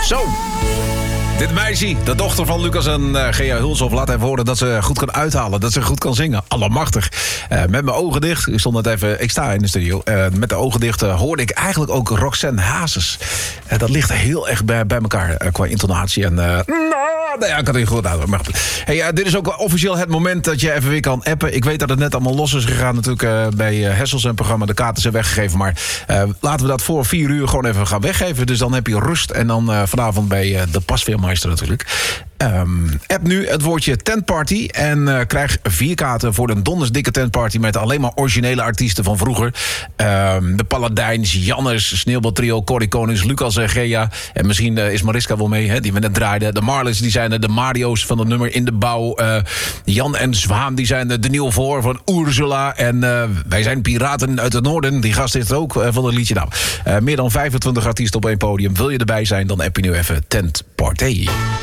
Zo. Dit meisje, de dochter van Lucas en Gea Hulshoff, laat even horen dat ze goed kan uithalen. Dat ze goed kan zingen. Allemachtig. Met mijn ogen dicht, ik sta in de studio. Met de ogen dicht hoorde ik eigenlijk ook Roxanne Hazes. Dat ligt heel erg bij elkaar qua intonatie. En ik had het niet goed uit. Maar hey, dit is ook officieel het moment dat je even weer kan appen. Ik weet dat het net allemaal los is gegaan natuurlijk bij Hessels en programma. De kaarten zijn weggegeven. Maar laten we dat voor 4 uur gewoon even gaan weggeven. Dus dan heb je rust. En dan vanavond bij de Pasveermeister natuurlijk. App nu het woordje tentparty en krijg 4 kaarten voor een dondersdikke tentparty met alleen maar originele artiesten van vroeger. De Paladijns, Jannes, Sneeuwbaltrio, Corrie Konings, Lucas en Gea. En misschien is Mariska wel mee, hè, die we net draaiden. De Marlins, die zijn de Mario's van het nummer In de Bouw. Jan en Zwaan, die zijn de nieuwe voor van Ursula. En wij zijn Piraten uit het Noorden. Die gast is er ook van het liedje. Nou, meer dan 25 artiesten op één podium. Wil je erbij zijn, dan app je nu even Tentparty.